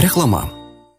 Reklama.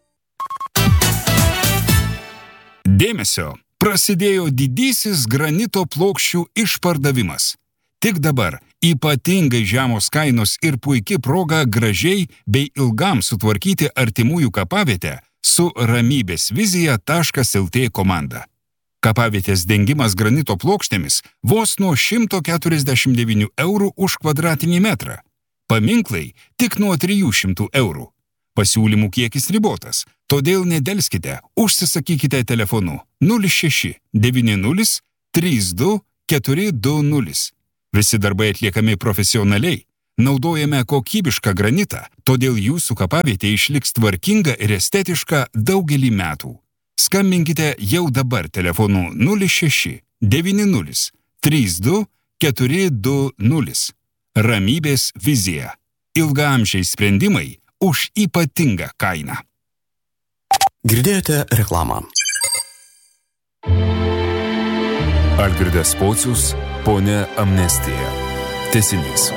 Dėmesio! Prasidėjo didysis granito plokščių išpardavimas. Tik dabar ypatingai žemos kainos ir puiki proga gražiai bei ilgam sutvarkyti artimųjų kapavietę su Ramybės vizija.lt komanda. Kapavietės dengimas granito plokštėmis vos nuo 149 eurų už kvadratinį metrą. Paminklai tik nuo 300 eurų. Pasiūlymų kiekis ribotas, todėl nedelskite, užsisakykite telefonu 06 90 32 420. Visi darbai atliekami profesionaliai, naudojame kokybišką granitą, todėl jūsų kapavietė išliks tvarkinga ir estetiška daugelį metų. Skambinkite jau dabar telefonu 06 90 32 420. Ramybės vizija. Ilgaamžiai sprendimai už ypatingą kainą. Girdėjote reklamą. Algirdas Pocius, Ponia Amnestija. Tęsinys.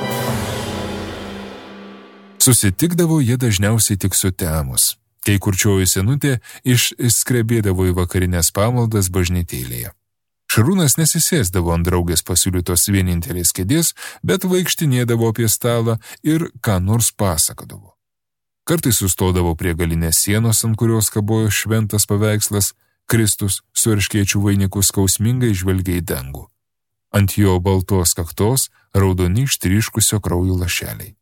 Susitikdavo jie dažniausiai tik sutemus, kai kurčioji senutė išskrebėdavo į vakarinės pamaldas bažnytėlėje. Šarūnas nesisėsdavo ant draugės pasiūlytos vienintelės kėdės, bet vaikštinėdavo apie stalą ir ką nors pasakodavo. Kartais sustodavo prie galinės sienos, ant kurios kabojo šventas paveikslas, Kristus su erškėčių vainiku skausmingai žvelgia į dangų. Ant jo baltos kaktos raudoni ištryškusio kraujo lašeliai.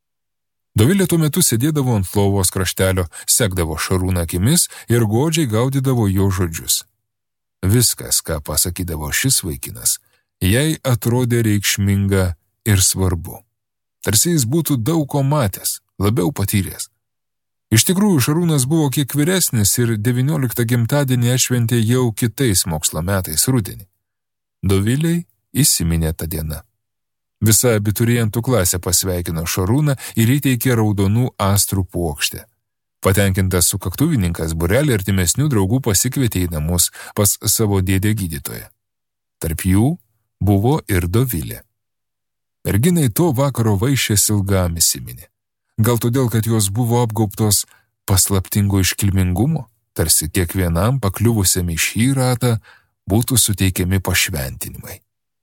Dovilė tuo metu sėdėdavo ant lovos kraštelio, sekdavo Šarūną akimis ir godžiai gaudydavo jo žodžius. Viskas, ką pasakydavo šis vaikinas, jai atrodė reikšminga ir svarbu. Tarsi jis būtų daug ko matęs, labiau patyręs. Iš tikrųjų, Šarūnas buvo kiek vyresnis ir 19 gimtadienį atšventė jau kitais mokslo metais rudenį. Doviliai įsiminė tą dieną. Visa abiturientų klasė pasveikino Šarūną ir įteikė raudonų astrų puokštę. Patenkintas sukaktuvininkas būrelį artimesnių draugų pasikvietė į namus pas savo dėdę gydytoją. Tarp jų buvo ir Dovilė. Merginai to vakaro vaišės ilgam įsiminė. Gal todėl, kad jos buvo apgaubtos paslaptingo iškilmingumo, tarsi kiekvienam pakliuvusiam į šį ratą būtų suteikiami pašventinimai.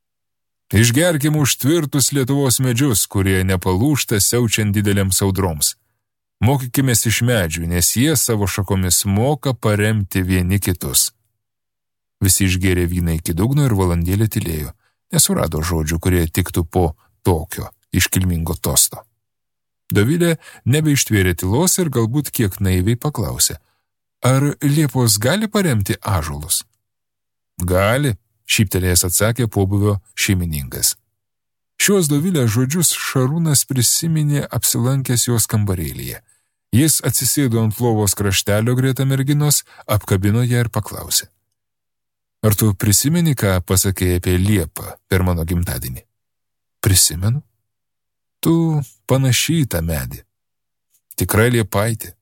Išgerkim už tvirtus Lietuvos medžius, kurie nepalūžta siaučiant didelėms audroms. Mokykimės iš medžių, nes jie savo šakomis moka paremti vieni kitus. Visi išgėrė vyną iki dugno ir valandėlę tylėjo, nesurado žodžių, kurie tiktų po tokio iškilmingo tosto. Dovilė nebeištvėrė tylos ir galbūt kiek naiviai paklausė, ar liepos gali paremti ąžuolus? Gali, šyptelėjęs atsakė pobūvio šeimininkas. Šios Dovilės žodžius Šarūnas prisiminė apsilankęs jos kambarėlyje. Jis atsisėdo ant lovos kraštelio greta merginos, apkabino ją ir paklausė. Ar tu prisimeni, ką pasakėjai apie liepą per mano gimtadienį? Prisimenu. Tu panašiai tą medį. Tikra liepaitė.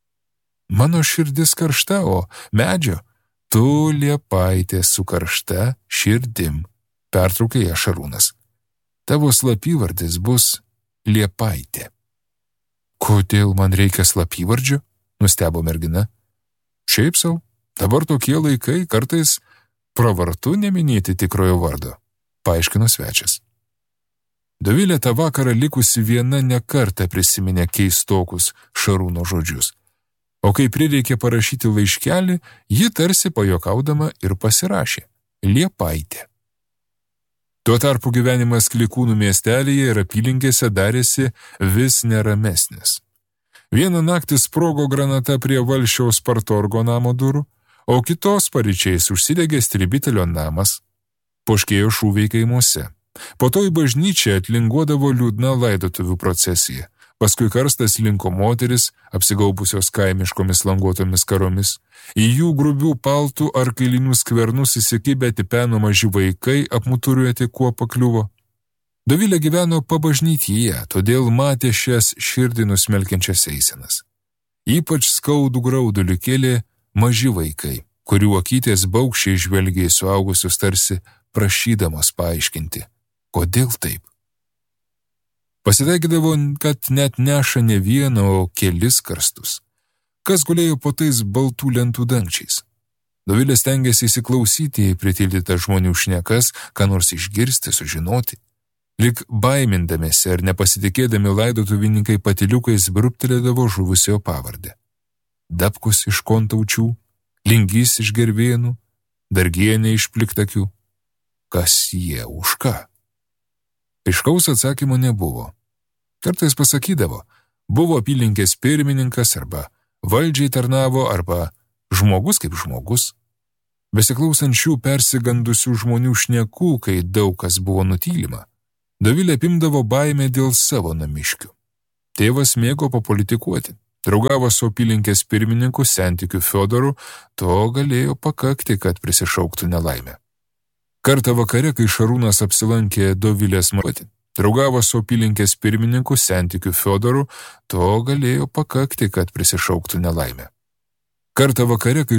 Mano širdis karšta, o medžio tu liepaitė su karšta širdim, pertraukė ją Šarūnas. Tavo slapyvardis bus Liepaitė. Kodėl man reikia slapyvardžio? Nustebo mergina. Šiaip sau, dabar tokie laikai, kartais pravartu neminėti tikrojo vardo, paaiškino svečias. Dovilė tą vakarą likusi viena nekartą prisiminė keistokus Šarūno žodžius, o kai prireikė parašyti laiškelį, ji tarsi pajuokaudama ir pasirašė Liepaitė. Tuo tarpu gyvenimas Klikūnų miestelėje ir apylinkėse darėsi vis neramesnis. Vieną naktį sprogo granata prie Valsčiaus partorgo namo durų, o kitos paryčiais užsidegė Stribitelio namas. Poškėjo šūviai kaimuose. Po to į bažnyčią atlinguodavo liūdna laidotuvių procesija. Paskui karstas linko moteris, apsigaubusios kaimiškomis languotomis karomis. Į jų grubių paltų ar kailinių skvernus įsikibę tipeno maži vaikai apmuturiuoti kuo pakliuvo. Dovilė gyveno pabažnytyje, todėl matė šias širdį nusmelkiančias eisenas. Ypač skaudų graudulį kėlė maži vaikai, kurių akytės baugščiai žvelgia į suaugusius tarsi prašydamos paaiškinti, kodėl taip. Pasitaikydavo, kad net neša ne vieną, o kelis karstus. kas gulėjo po tais baltų lentų dangčiais. Dovilė stengėsi įsiklausyti į pritildytą žmonių šnekas, ką nors išgirsti, sužinoti. Lik baimindamėsi ar nepasitikėdami laidotuvininkai patyliukais bruptelėdavo žuvusiojo pavardę. Dapkus iš Kontaučių, Lingys iš Gervėnų, Dargienė iš Pliktakių. Kas jie, už ką? Aiškaus atsakymo nebuvo. Kartais pasakydavo, buvo apylinkės pirmininkas arba valdžiai tarnavo arba žmogus kaip žmogus. Besiklausant šių persigandusių žmonių šnekų, kai daug kas buvo nutylima, Dovilė apimdavo baimę dėl savo namiškių. Tėvas mėgo papolitikuoti. Draugavo su apylinkės pirmininku Sentikiu Fiodoru, to galėjo pakakti, kad prisišauktų nelaimę. Kartą vakare, kai Šarūnas apsilankė Dovilės matį, draugavo su apylinkės pirmininku Sentikiu Fiodoru, to galėjo pakakti, kad prisišauktų nelaimę. Kartą vakare, kai